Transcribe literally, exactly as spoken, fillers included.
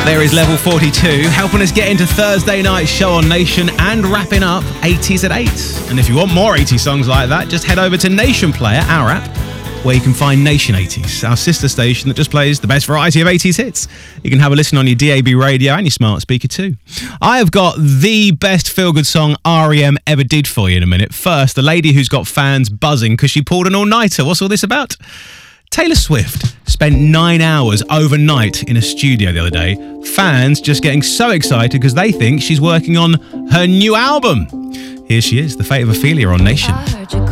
There is Level forty-two, helping us get into Thursday night's show on Nation and wrapping up eighties at eight. And if you want more eighties songs like that, just head over to Nation Player, our app, where you can find Nation eighties, our sister station that just plays the best variety of eighties hits. You can have a listen on your D A B radio and your smart speaker too. I have got the best feel-good song R E M ever did for you in a minute. First, the lady who's got fans buzzing because she pulled an all-nighter. What's all this about? Taylor Swift spent nine hours overnight in a studio the other day. Fans just getting so excited because they think she's working on her new album. Here she is, The Fate of Ophelia on Nation.